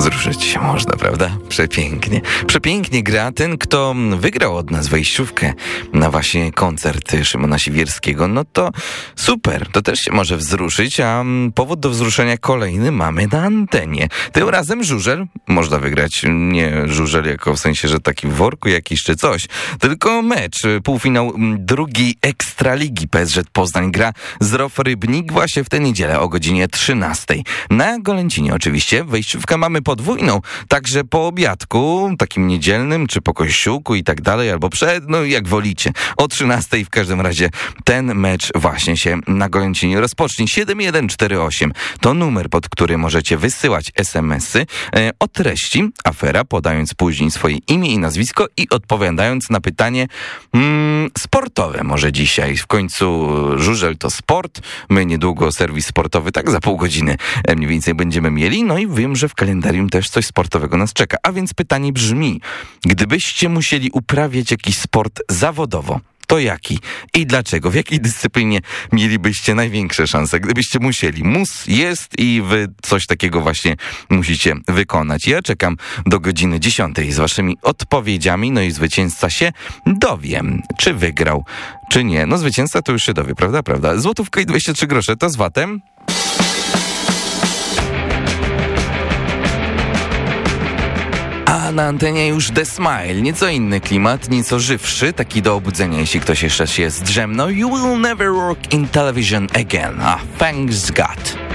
wzruszyć się można, prawda? Przepięknie. Przepięknie gra ten, kto wygrał od nas wejściówkę na właśnie koncert Szymona Siwierskiego. No to super, to też się może wzruszyć, a powód do wzruszenia kolejny mamy na antenie. Tym razem żużel można wygrać. Nie żużel jako w sensie, że taki w worku jakiś czy coś, tylko mecz. Półfinał drugiej Ekstraligi. PSŻ Poznań gra z ROW Rybnik właśnie w tę niedzielę o godzinie 13. Na Golęcinie oczywiście wejściówkę mamy podwójną, także po obiadku, takim niedzielnym, czy po kościółku i tak dalej, albo przed, no jak wolicie. O 13 w każdym razie ten mecz właśnie się na Golęcinie rozpocznie. 7148 to numer, pod który możecie wysyłać SMS-y o treści afera, podając później swoje imię i nazwisko i odpowiadając na pytanie sportowe może dzisiaj. W końcu żużel to sport. My niedługo serwis sportowy, tak za pół godziny mniej więcej będziemy mieli. No i wiem, że w kalendarium też coś sportowego nas czeka. A więc pytanie brzmi, gdybyście musieli uprawiać jakiś sport zawodowo, to jaki? I dlaczego? W jakiej dyscyplinie mielibyście największe szanse? Gdybyście musieli. Jest i wy coś takiego właśnie musicie wykonać. Ja czekam do godziny 10 z waszymi odpowiedziami, no i zwycięzca się dowiem, czy wygrał, czy nie. No zwycięzca to już się dowie, prawda? Złotówka i 23 grosze, to z VAT-em. A na antenie już The Smile, nieco inny klimat, nieco żywszy, taki do obudzenia, jeśli ktoś jeszcze się zdrzemnął. You will never work in television again. Thanks God.